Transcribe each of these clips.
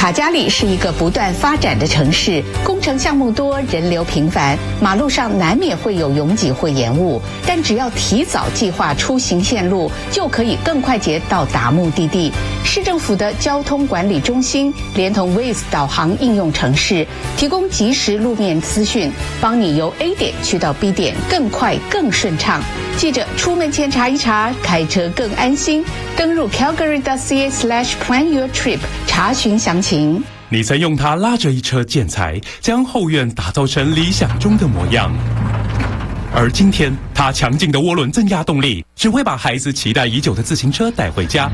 卡加里是一个不断发展的城市，工程项目多，人流频繁，马路上难免会有拥挤或延误。但只要提早计划出行线路，就可以更快捷到达目的地。市政府的交通管理中心连同 Waze 导航应用程式，提供即时路面资讯，帮你由 A 点去到 B 点更快更顺畅。记着出门前查一查，开车更安心。登入 calgary.ca/planyourtrip 查询详情。 你曾用它拉着一车建材，将后院打造成理想中的模样。而今天，它强劲的涡轮增压动力，只会把孩子期待已久的自行车带回家。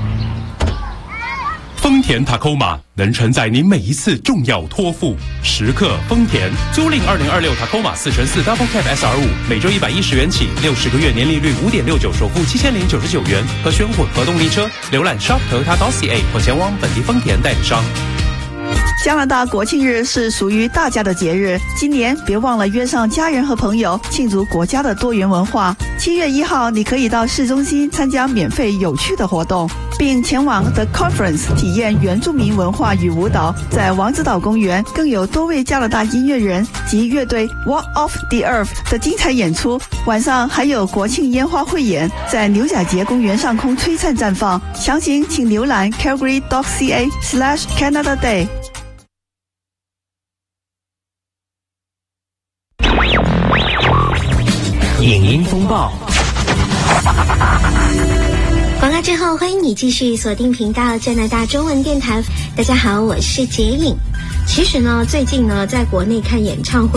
丰田 Tacoma 能承载您每一次重要托付。时刻丰田，租赁2026 Tacoma 4x4 Double Cab SR5，每周110元起，60个月年利率5.69%，首付7099元，可选混合动力车。浏览 shop.toyota.ca 或前往本地丰田代理商。 加拿大国庆日是属于大家的节日，今年别忘了约上家人和朋友，庆祝国家的多元文化。7月1号，你可以到市中心参加免费有趣的活动，并前往 The Conference 体验原住民文化与舞蹈。在王子岛公园更有多位加拿大音乐人及乐队 Walk Off the Earth 的精彩演出，晚上还有国庆烟花汇演，在牛仔节公园上空璀璨绽放。详情请浏览 calgary.ca/Canada Day。 影音风暴。 广告之后，欢迎你继续锁定频道加拿大中文电台。大家好，我是杰颖。其实呢，最近呢，在国内看演唱会